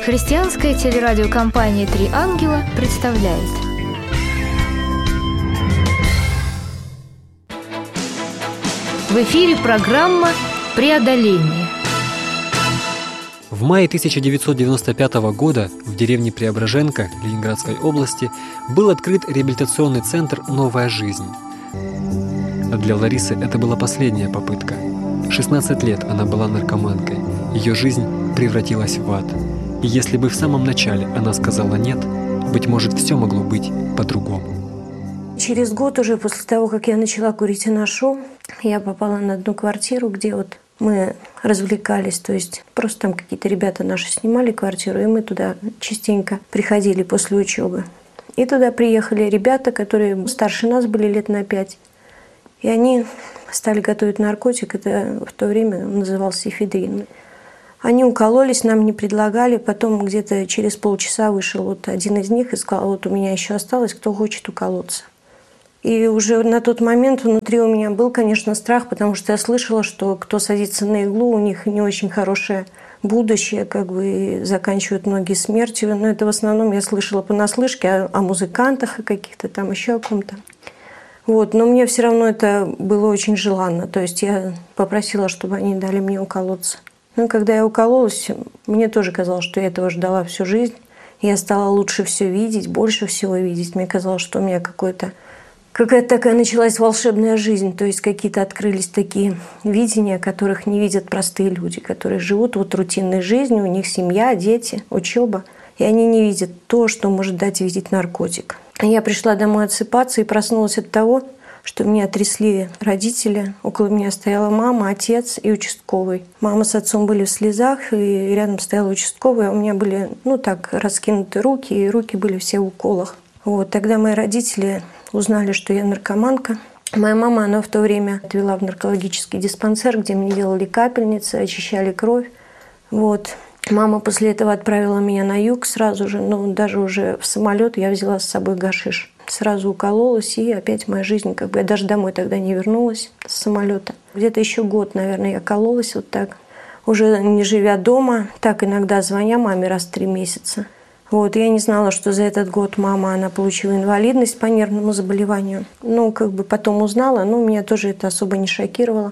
Христианская телерадиокомпания «Три ангела» представляет. В эфире программа «Преодоление». В мае 1995 года в деревне Преображенка Ленинградской области был открыт реабилитационный центр «Новая жизнь». Для Ларисы это была последняя попытка. 16 лет она была наркоманкой. Ее жизнь превратилась в ад. И если бы в самом начале она сказала «нет», быть может, все могло быть по-другому. Через год уже после того, как я начала курить и ношу, я попала на одну квартиру, где вот мы развлекались, то есть просто там какие-то ребята наши снимали квартиру, и мы туда частенько приходили после учебы. И туда приехали ребята, которые старше нас были лет на 5, и они стали готовить наркотик, это в то время назывался эфедрин. Они укололись, нам не предлагали, потом где-то через полчаса вышел вот один из них и сказал: вот у меня еще осталось, кто хочет уколоться. И уже на тот момент внутри у меня был, конечно, страх, потому что я слышала, что кто садится на иглу, у них не очень хорошее будущее, и заканчивают многие смертью. Но это в основном я слышала понаслышке о музыкантах, о каких-то там еще о ком-то. Но мне все равно это было очень желанно. То есть я попросила, чтобы они дали мне уколоться. Когда я укололась, мне тоже казалось, что я этого ждала всю жизнь. Я стала лучше все видеть, больше всего видеть. Мне казалось, что у меня какая-то такая началась волшебная жизнь. То есть какие-то открылись такие видения, которых не видят простые люди, которые живут рутинной жизнью, у них семья, дети, учеба. И они не видят то, что может дать видеть наркотик. Я пришла домой отсыпаться и проснулась от того, что меня трясли родители. Около меня стояла мама, отец и участковый. Мама с отцом были в слезах, и рядом стоял участковый. А у меня были, раскинуты руки, и руки были все в уколах. Тогда мои родители узнали, что я наркоманка. Моя мама, она в то время отвела в наркологический диспансер, где мне делали капельницы, очищали кровь. Мама после этого отправила меня на юг сразу же, даже уже в самолет я взяла с собой гашиш. Сразу укололась, и опять моя жизнь, я даже домой тогда не вернулась с самолета. Где-то еще год, наверное, я кололась так, уже не живя дома, так иногда звоня маме раз в 3 месяца. Я не знала, что за этот год мама, она получила инвалидность по нервному заболеванию. Потом узнала, меня тоже это особо не шокировало.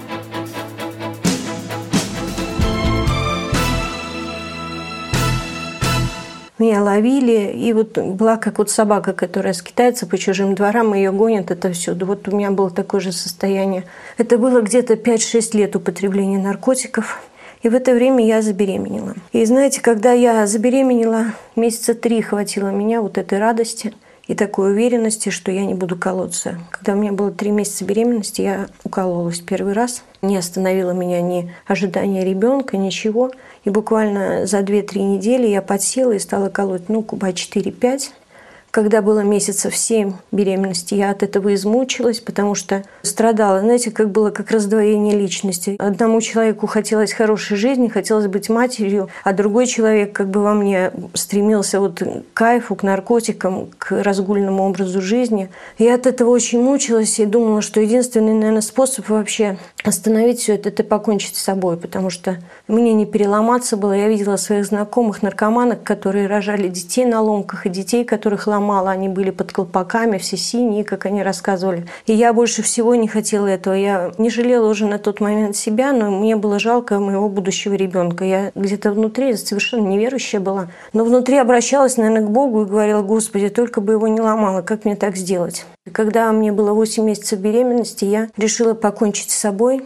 Меня ловили, и была как собака, которая скитается по чужим дворам, ее гонят отовсюду. У меня было такое же состояние. Это было где-то 5-6 лет употребления наркотиков. И в это время я забеременела. И знаете, когда я забеременела, месяца 3 хватило меня этой радости и такой уверенности, что я не буду колоться. Когда у меня было 3 месяца беременности, я укололась первый раз. Не остановило меня ни ожидание ребенка, ничего. И буквально за 2-3 недели я подсела и стала колоть куба 4-5. Когда было месяцев 7 беременности, я от этого измучилась, потому что страдала. Знаете, было как раздвоение личности. Одному человеку хотелось хорошей жизни, хотелось быть матерью, а другой человек во мне стремился к кайфу, к наркотикам, к разгульному образу жизни. Я от этого очень мучилась и думала, что единственный, наверное, способ вообще остановить все это покончить с собой, потому что мне не переломаться было. Я видела своих знакомых наркоманок, которые рожали детей на ломках, и детей, которых ломали. Они были под колпаками, все синие, как они рассказывали. И я больше всего не хотела этого. Я не жалела уже на тот момент себя, но мне было жалко моего будущего ребенка. Я где-то внутри совершенно неверующая была. Но внутри обращалась, наверное, к Богу и говорила: Господи, только бы его не ломало, как мне так сделать? И когда мне было 8 месяцев беременности, я решила покончить с собой.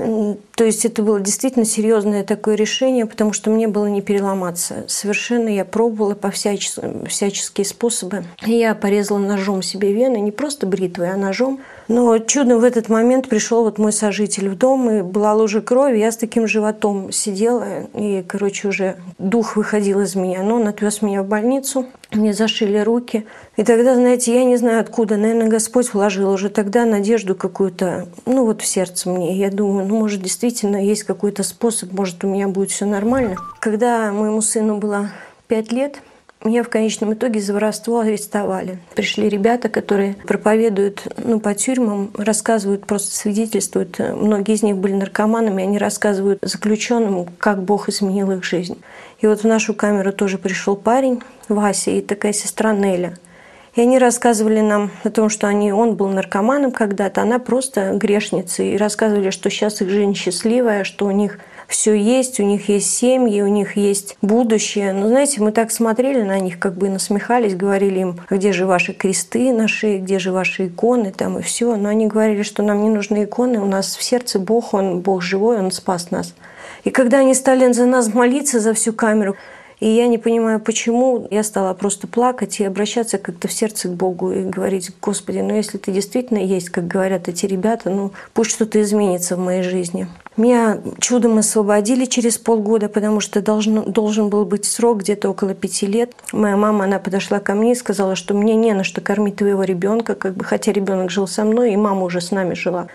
То есть это было действительно серьезное такое решение, потому что мне было не переломаться. Совершенно я пробовала всяческие способы. И я порезала ножом себе вены, не просто бритвой, а ножом. Но чудом в этот момент пришел мой сожитель в дом, и была лужа крови. Я с таким животом сидела, и, уже дух выходил из меня. Но он отвез меня в больницу, мне зашили руки. И тогда, знаете, я не знаю откуда, наверное, Господь вложил уже тогда надежду какую-то, в сердце мне. Я думаю, может, действительно есть какой-то способ, может, у меня будет все нормально. Когда моему сыну было 5 лет, Меня в конечном итоге за воровство арестовали. Пришли ребята, которые проповедуют по тюрьмам, рассказывают, просто свидетельствуют. Многие из них были наркоманами, они рассказывают заключенным, как Бог изменил их жизнь. И вот в нашу камеру тоже пришел парень, Вася, и такая сестра Неля. И они рассказывали нам о том, что он был наркоманом когда-то, она просто грешница. И рассказывали, что сейчас их жизнь счастливая, что у них все есть, у них есть семьи, у них есть будущее. Но, знаете, мы так смотрели на них, как бы насмехались, говорили им: а где же ваши кресты на шее, где же ваши иконы, там и все. Но они говорили, что нам не нужны иконы, у нас в сердце Бог, Он Бог живой, Он спас нас. И когда они стали за нас молиться, за всю камеру, и я не понимаю, почему, я стала просто плакать и обращаться как-то в сердце к Богу и говорить: Господи, если Ты действительно есть, как говорят эти ребята, пусть что-то изменится в моей жизни. Меня чудом освободили через полгода, потому что должен был быть срок где-то около 5 лет. Моя мама, она подошла ко мне и сказала, что мне не на что кормить твоего ребенка, хотя ребенок жил со мной, и мама уже с нами жила.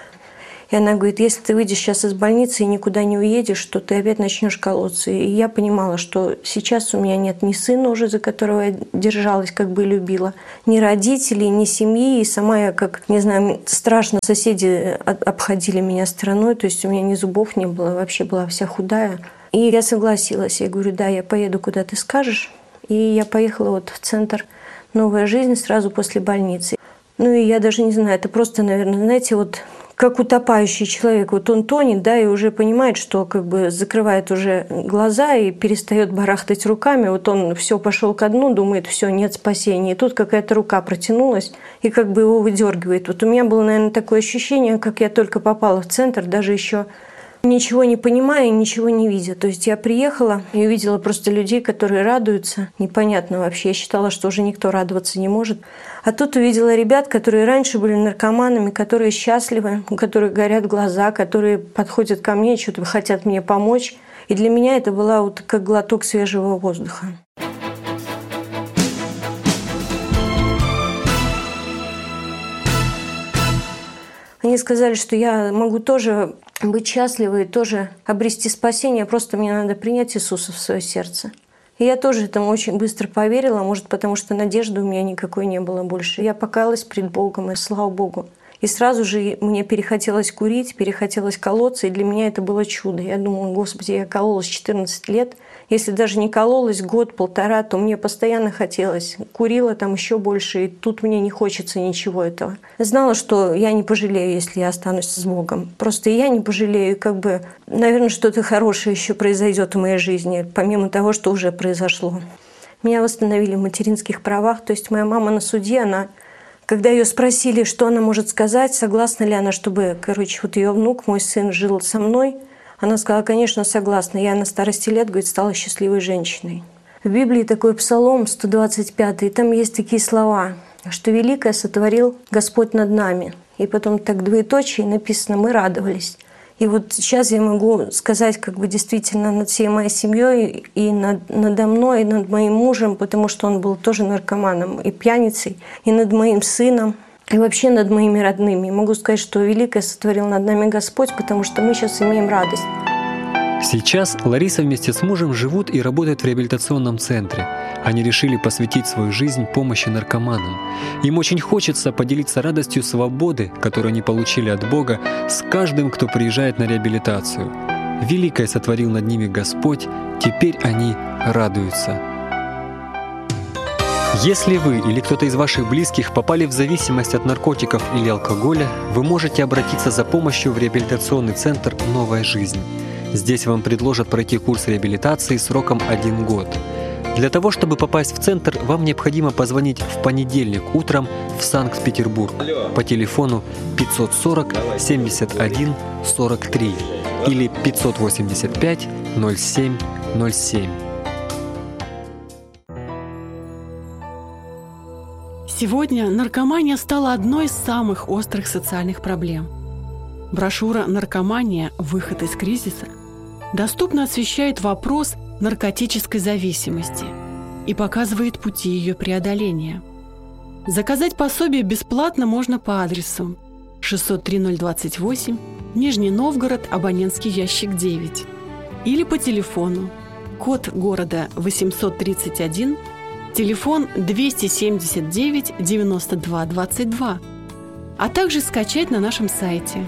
И она говорит: если ты выйдешь сейчас из больницы и никуда не уедешь, то ты опять начнешь колоться. И я понимала, что сейчас у меня нет ни сына уже, за которого я держалась, как бы любила, ни родителей, ни семьи. И сама я, страшно соседи обходили меня стороной. То есть у меня ни зубов не было, вообще была вся худая. И я согласилась. Я говорю: да, я поеду, куда ты скажешь. И я поехала в центр «Новая жизнь» сразу после больницы. И я даже не знаю, это просто, наверное, знаете, как утопающий человек. Он тонет, и уже понимает, что закрывает уже глаза и перестает барахтать руками. Он все пошел ко дну, думает: все, нет спасения. И тут какая-то рука протянулась и его выдергивает. У меня было, наверное, такое ощущение, как я только попала в центр, даже еще ничего не понимая и ничего не видя. То есть я приехала и увидела просто людей, которые радуются. Непонятно вообще. Я считала, что уже никто радоваться не может. А тут увидела ребят, которые раньше были наркоманами, которые счастливы, у которых горят глаза, которые подходят ко мне, что-то хотят мне помочь. И для меня это было как глоток свежего воздуха. Они сказали, что я могу тоже быть счастливой, тоже обрести спасение, просто мне надо принять Иисуса в свое сердце. И я тоже этому очень быстро поверила, может, потому что надежды у меня никакой не было больше. Я покаялась пред Богом, и слава Богу. И сразу же мне перехотелось курить, перехотелось колоться, и для меня это было чудо. Я думала: Господи, я кололась 14 лет. Если даже не кололась год-полтора, то мне постоянно хотелось. Курила там еще больше, и тут мне не хочется ничего этого. Знала, что я не пожалею, если я останусь с Богом. Просто я не пожалею, наверное, что-то хорошее еще произойдет в моей жизни, помимо того, что уже произошло. Меня восстановили в материнских правах, то есть моя мама на суде, когда ее спросили, что она может сказать, согласна ли она, чтобы, ее внук, мой сын, жил со мной, она сказала: конечно, согласна. Я на старости лет, стала счастливой женщиной. В Библии такой Псалом 125, и там есть такие слова, что «великое сотворил Господь над нами». И потом так двоеточие написано: мы радовались. И сейчас я могу сказать действительно над всей моей семьей и надо мной, и над моим мужем, потому что он был тоже наркоманом и пьяницей, и над моим сыном, и вообще над моими родными. Могу сказать, что великое сотворил над нами Господь, потому что мы сейчас имеем радость. Сейчас Лариса вместе с мужем живут и работают в реабилитационном центре. Они решили посвятить свою жизнь помощи наркоманам. Им очень хочется поделиться радостью свободы, которую они получили от Бога, с каждым, кто приезжает на реабилитацию. Великое сотворил над ними Господь, теперь они радуются. Если вы или кто-то из ваших близких попали в зависимость от наркотиков или алкоголя, вы можете обратиться за помощью в реабилитационный центр «Новая жизнь». Здесь вам предложат пройти курс реабилитации сроком 1 год. Для того, чтобы попасть в центр, вам необходимо позвонить в понедельник утром в Санкт-Петербург по телефону 540 71 43 или 585 07 07. Сегодня наркомания стала одной из самых острых социальных проблем. Брошюра «Наркомания. Выход из кризиса» доступно освещает вопрос наркотической зависимости и показывает пути ее преодоления. Заказать пособие бесплатно можно по адресу 603-028, Нижний Новгород, абонентский ящик 9, или по телефону код города 831, телефон 279 92 22, а также скачать на нашем сайте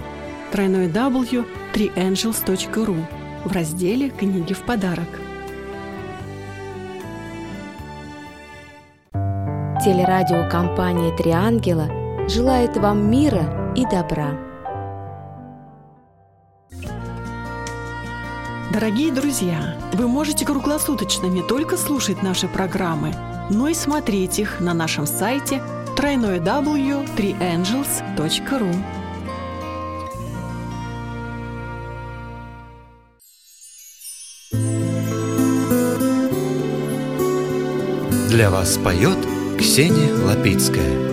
www.3angels.ru в разделе «Книги в подарок». Телерадиокомпания «Три ангела» желает вам мира и добра. Дорогие друзья, вы можете круглосуточно не только слушать наши программы, но и смотреть их на нашем сайте www.3angels.ru. Для вас поет Ксения Лапицкая.